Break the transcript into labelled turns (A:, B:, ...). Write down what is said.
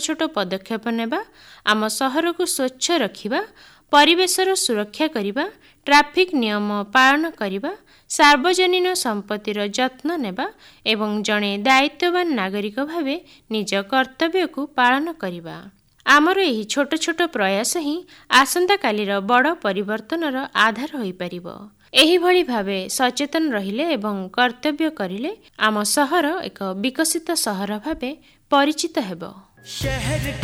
A: ଛୋଟ ପଦକ୍ଷେପ ନେବା, ଆମ ସହରକୁ ସ୍ୱଚ୍ଛ ରଖିବା, ପରିବେଶର ସୁରକ୍ଷା କରିବା, ଟ୍ରାଫିକ୍ ନିୟମ ପାଳନ କରିବା, ସାର୍ବଜନୀନ ସମ୍ପତ୍ତିର ଯତ୍ନ ନେବା ଏବଂ ଜଣେ ଦାୟିତ୍ୱବାନ ନାଗରିକ ଭାବେ ନିଜ କର୍ତ୍ତବ୍ୟକୁ ପାଳନ କରିବା। ଆମର ଏହି ଛୋଟ ଛୋଟ ପ୍ରୟାସ ହିଁ ଆସନ୍ତାକାଲିର ବଡ଼ ପରିବର୍ତ୍ତନର ଆଧାର ହୋଇପାରିବ। ଏହିଭଳି ଭାବେ ସଚେତନ ରହିଲେ ଏବଂ କର୍ତ୍ତବ୍ୟ କରିଲେ ଆମ ସହର ଏକ ବିକଶିତ ସହର ଭାବେ ପରିଚିତ ହେବ।